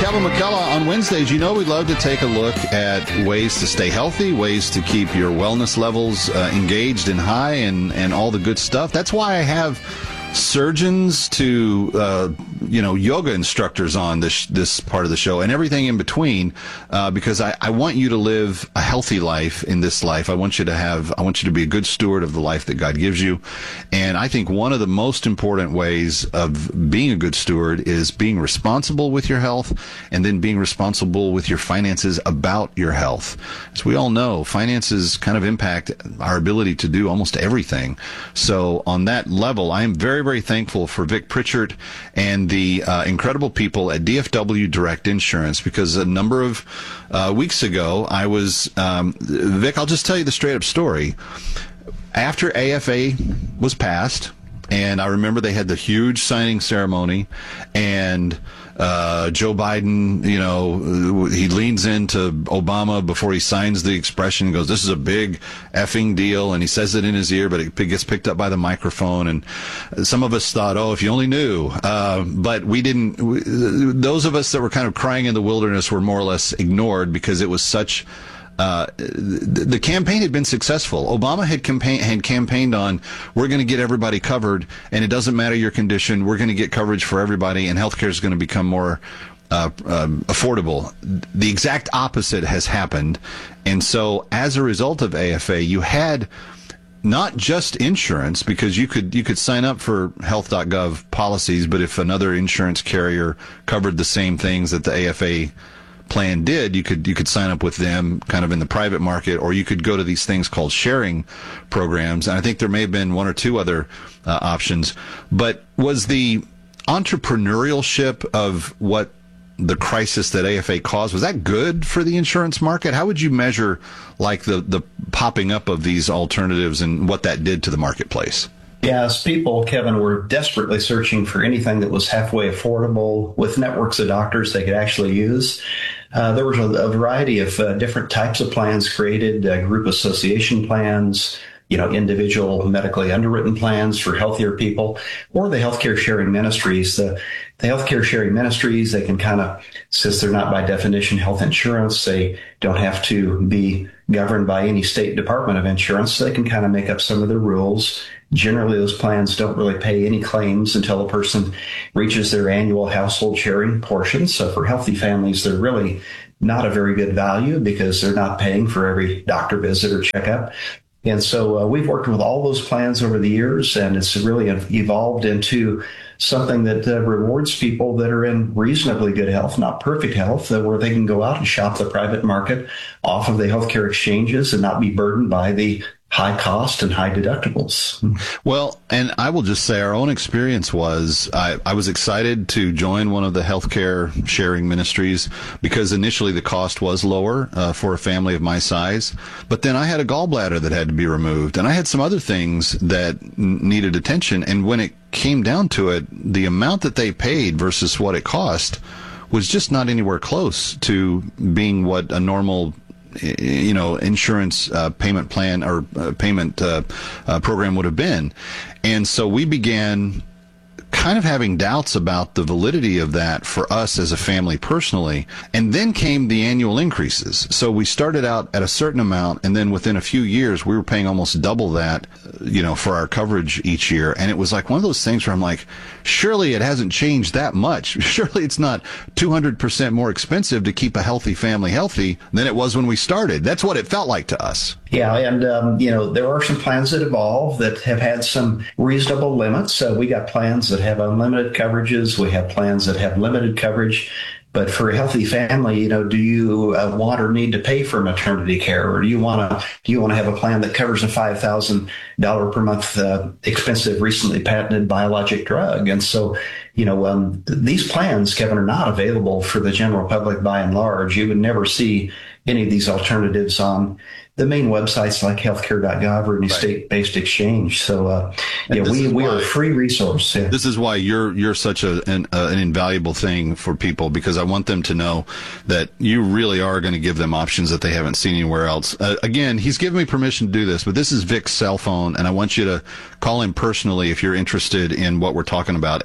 Kevin McCullough. On Wednesdays, we'd love to take a look at ways to stay healthy, ways to keep your wellness levels engaged and high, and all the good stuff. That's why I have surgeons to yoga instructors on this part of the show and everything in between, because I want you to live a healthy life in this life. I want you to be a good steward of the life that God gives you. And I think one of the most important ways of being a good steward is being responsible with your health, and then being responsible with your finances about your health. As we all know, finances kind of impact our ability to do almost everything. So on that level, I am very, very thankful for Vic Pritchard and the incredible people at DFW Direct Insurance, because a number of weeks ago, I was, Vic, I'll just tell you the straight up story. After AFA was passed, and I remember they had the huge signing ceremony, and Joe Biden, he leans into Obama before he signs the expression and goes, "This is a big effing deal," and he says it in his ear, but it gets picked up by the microphone, and some of us thought, oh, if you only knew, but we didn't. Those of us that were kind of crying in the wilderness were more or less ignored, because it was such the campaign had been successful. Obama had campaigned on, we're going to get everybody covered, and it doesn't matter your condition, we're going to get coverage for everybody, and healthcare is going to become more affordable. The exact opposite has happened. And so as a result of AFA, you had not just insurance, because you could sign up for health.gov policies, but if another insurance carrier covered the same things that the AFA plan did, you could sign up with them kind of in the private market, or you could go to these things called sharing programs. And I think there may have been one or two other options. But was the entrepreneurship of what the crisis that AFA caused, was that good for the insurance market? How would you measure like the popping up of these alternatives and what that did to the marketplace? Yes, people, Kevin, were desperately searching for anything that was halfway affordable with networks of doctors they could actually use. There was a variety of different types of plans created, group association plans, individual medically underwritten plans for healthier people, or the healthcare sharing ministries. The healthcare sharing ministries, they can kind of, since they're not by definition health insurance, they don't have to be governed by any state department of insurance. So they can kind of make up some of the rules. Generally, those plans don't really pay any claims until a person reaches their annual household sharing portion. So for healthy families, they're really not a very good value, because they're not paying for every doctor visit or checkup. And so we've worked with all those plans over the years, and it's really evolved into something that rewards people that are in reasonably good health, not perfect health, where they can go out and shop the private market off of the healthcare exchanges and not be burdened by the high cost and high deductibles. Well, and I will just say our own experience was I was excited to join one of the healthcare sharing ministries, because initially the cost was lower for a family of my size. But then I had a gallbladder that had to be removed, and I had some other things that needed attention. And when it came down to it, the amount that they paid versus what it cost was just not anywhere close to being what a normal insurance payment plan or payment program would have been. And so we began kind of having doubts about the validity of that for us as a family personally. And then came the annual increases. So we started out at a certain amount, and then within a few years, we were paying almost double that, for our coverage each year. And it was like one of those things where I'm like, surely it hasn't changed that much. Surely it's not 200% more expensive to keep a healthy family healthy than it was when we started. That's what it felt like to us. Yeah, and, there are some plans that evolve that have had some reasonable limits. We got plans that have unlimited coverages. We have plans that have limited coverage. But for a healthy family, do you want or need to pay for maternity care, or do you want to have a plan that covers a $5,000 per month expensive, recently patented biologic drug? And so, these plans, Kevin, are not available for the general public by and large. You would never see any of these alternatives on the main websites like healthcare.gov or any state-based exchange. So, we are a free resource. Yeah. This is why you're such an invaluable thing for people, because I want them to know that you really are going to give them options that they haven't seen anywhere else. Again, he's given me permission to do this, but this is Vic's cell phone, and I want you to call him personally if you're interested in what we're talking about.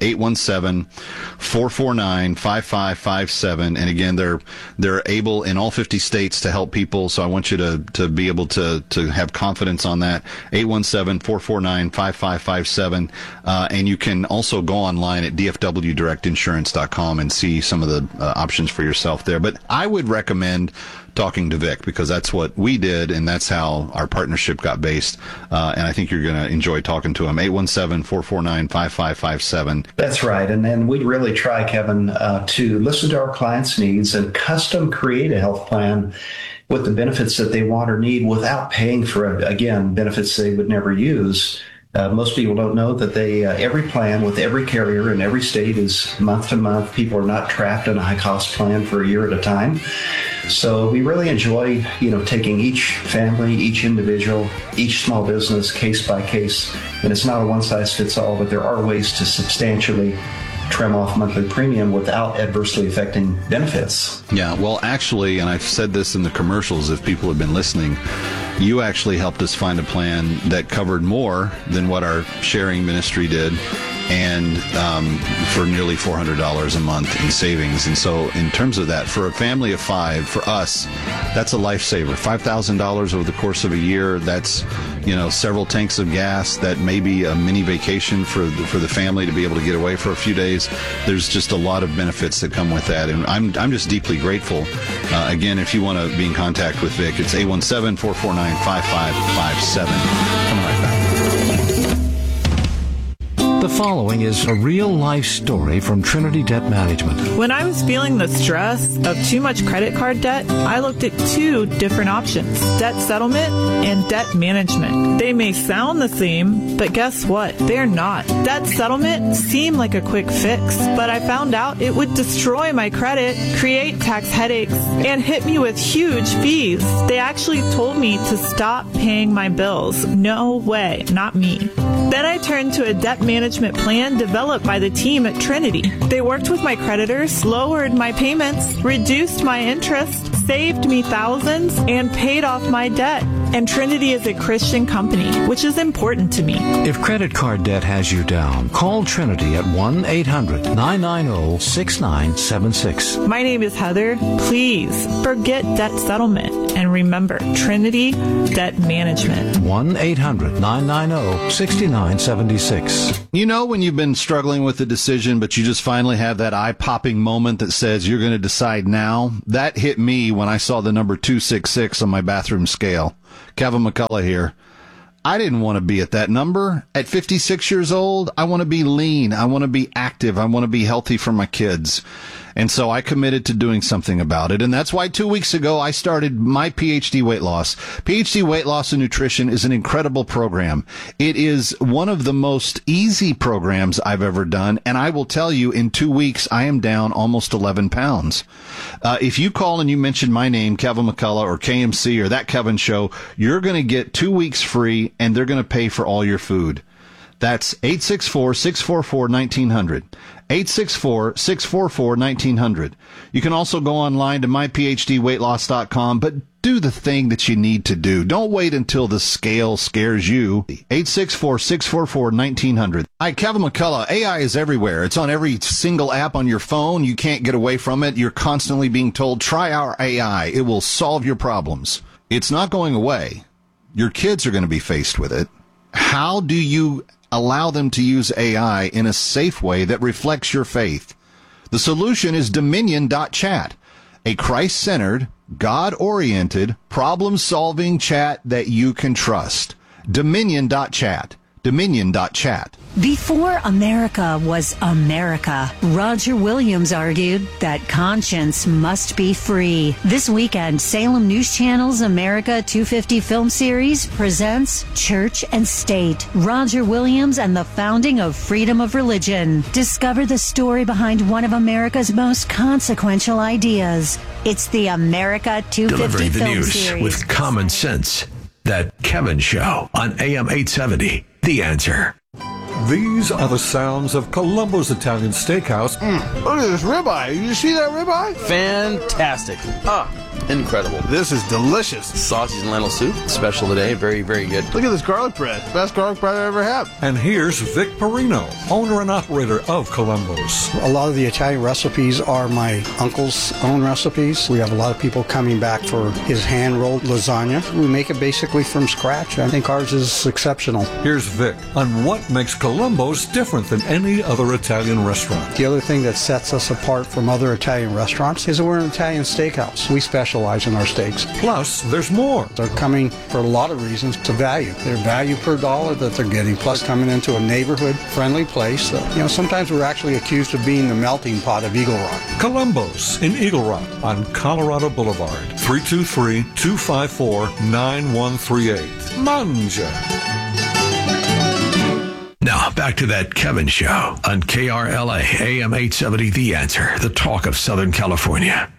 817-449-5557. And again, they're able in all 50 states to help people, so I want you to be able to have confidence on that. 817-449-5557. And you can also go online at dfwdirectinsurance.com and see some of the options for yourself there. But I would recommend talking to Vic, because that's what we did, and that's how our partnership got based. And I think you're going to enjoy talking to him. 817-449-5557. That's right. And then we really try, Kevin, to listen to our clients' needs and custom create a health plan with the benefits that they want or need without paying for, again, benefits they would never use. Most people don't know that every plan with every carrier in every state is month to month. People are not trapped in a high-cost plan for a year at a time. So we really enjoy, taking each family, each individual, each small business case by case. And it's not a one-size-fits-all, but there are ways to substantially trim off monthly premium without adversely affecting benefits. Yeah, well, actually, and I've said this in the commercials if people have been listening, you actually helped us find a plan that covered more than what our sharing ministry did, and for nearly $400 a month in savings. And so in terms of that, for a family of 5, for us, that's a lifesaver. $5,000 over the course of a year, that's several tanks of gas, that may be a mini vacation for the family to be able to get away for a few days. There's just a lot of benefits that come with that, and I'm just deeply grateful. Again, if you want to be in contact with Vic, it's 817-449-5557. Coming right back. The following is a real-life story from Trinity Debt Management. When I was feeling the stress of too much credit card debt, I looked at 2 different options: debt settlement and debt management. They may sound the same, but guess what? They're not. Debt settlement seemed like a quick fix, but I found out it would destroy my credit, create tax headaches, and hit me with huge fees. They actually told me to stop paying my bills. No way, not me. Then I turned to a debt management plan developed by the team at Trinity. They worked with my creditors, lowered my payments, reduced my interest, saved me thousands, and paid off my debt. And Trinity is a Christian company, which is important to me. If credit card debt has you down, call Trinity at 1-800-990-6976. My name is Heather. Please forget debt settlement and remember Trinity Debt Management. 1-800-990-6976. When you've been struggling with a decision, but you just finally have that eye-popping moment that says you're going to decide now? That hit me when I saw the number 266 on my bathroom scale. Kevin McCullough here. I didn't want to be at that number. At 56 years old, I want to be lean. I want to be active. I want to be healthy for my kids. And so I committed to doing something about it. And that's why 2 weeks ago, I started my PhD Weight Loss. PhD Weight Loss and Nutrition is an incredible program. It is one of the most easy programs I've ever done. And I will tell you, in 2 weeks, I am down almost 11 pounds. If you call and you mention my name, Kevin McCullough or KMC or That Kevin Show, you're going to get 2 weeks free, and they're going to pay for all your food. That's 864-644-1900. 864-644-1900. You can also go online to myphdweightloss.com, but do the thing that you need to do. Don't wait until the scale scares you. 864-644-1900. Hi, Kevin McCullough. AI is everywhere. It's on every single app on your phone. You can't get away from it. You're constantly being told, try our AI. It will solve your problems. It's not going away. Your kids are going to be faced with it. How do you allow them to use AI in a safe way that reflects your faith? The solution is Dominion.chat, a Christ-centered, God-oriented, problem-solving chat that you can trust. Dominion.chat. Dominion.chat. Before America was America, Roger Williams argued that conscience must be free. This weekend, Salem News Channel's America 250 film series presents Church and State, Roger Williams and the Founding of Freedom of Religion. Discover the story behind one of America's most consequential ideas. It's the America 250 Delivering the film news series. with common sense That Kevin Show on AM 870, The Answer. These are the sounds of Columbo's Italian Steakhouse. Look at this ribeye. You see that ribeye? Fantastic. Incredible. This is delicious. Sausage and lentil soup, special today. Very, very good. Look at this garlic bread. Best garlic bread I ever had. And here's Vic Perino, owner and operator of Columbo's. A lot of the Italian recipes are my uncle's own recipes. We have a lot of people coming back for his hand-rolled lasagna. We make it basically from scratch. I think ours is exceptional. Here's Vic on what makes Columbo's different than any other Italian restaurant. The other thing that sets us apart from other Italian restaurants is that we're an Italian steakhouse. We specialize in our steaks. Plus, there's more. They're coming for a lot of reasons to value. Their value per dollar that they're getting, plus coming into a neighborhood-friendly place. Sometimes we're actually accused of being the melting pot of Eagle Rock. Columbo's in Eagle Rock on Colorado Boulevard, 323-254-9138. Mangia. Now, back to That Kevin Show on KRLA, AM 870, The Answer, the talk of Southern California.